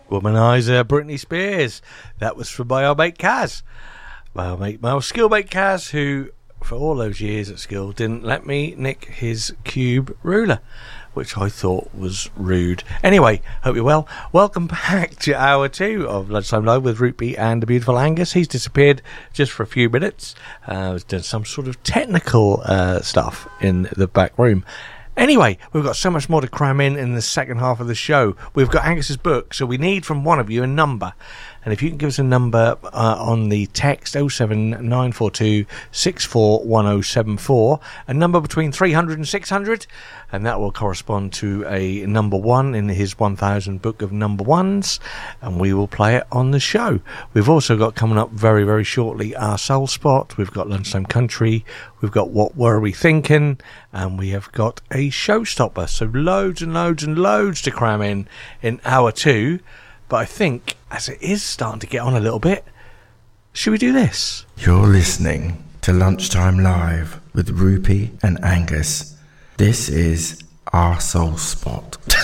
Womanizer Britney Spears. That was from my old mate Kaz. My old skill mate Kaz, who for all those years at school didn't let me nick his cube ruler, which I thought was rude. Anyway, hope you're well. Welcome back to hour 2 of Lunchtime Live with Rupy and the beautiful Angus. He's disappeared just for a few minutes. He's done some sort of technical stuff in the back room. Anyway, we've got so much more to cram in the second half of the show. We've got Angus's book, so we need from one of you a number. And if you can give us a number on the text 07942 641074, a number between 300 and 600, and that will correspond to a number 1 in his 1000 book of number ones, and we will play it on the show. We've also got coming up very, very shortly our Soul Spot. We've got Lunchtime Country. We've got What Were We Thinking? And we have got a showstopper. So loads and loads and loads to cram in hour 2. But I think, as it is starting to get on a little bit, should we do this? You're listening to Lunchtime Live with Rupy and Angus. This is our Soul Spot.